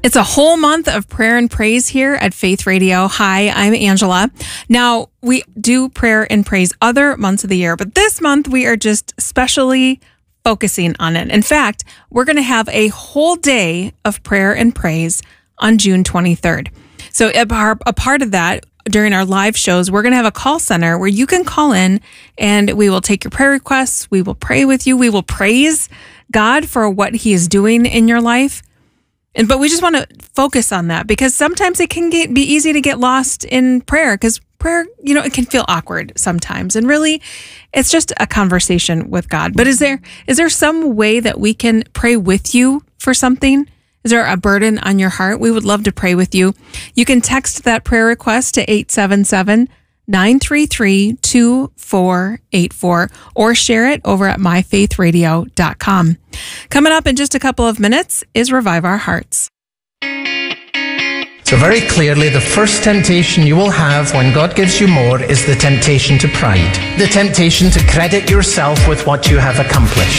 It's a whole month of prayer and praise here at Faith Radio. Hi, I'm Angela. Now, we do prayer and praise other months of the year, but this month we are just specially focusing on it. In fact, we're going to have a whole day of prayer and praise on June 23rd. So a part of that, during our live shows, we're going to have a call center where you can call in and we will take your prayer requests. We will pray with you. We will praise God for what He is doing in your life. But we just want to focus on that because sometimes it can be easy to get lost in prayer because prayer, it can feel awkward sometimes. And really, it's just a conversation with God. But is there some way that we can pray with you for something? Is there a burden on your heart? We would love to pray with you. You can text that prayer request to 877-933-2484 or share it over at myfaithradio.com. Coming up in just a couple of minutes is Revive Our Hearts. So very clearly, the first temptation you will have when God gives you more is the temptation to pride. The temptation to credit yourself with what you have accomplished.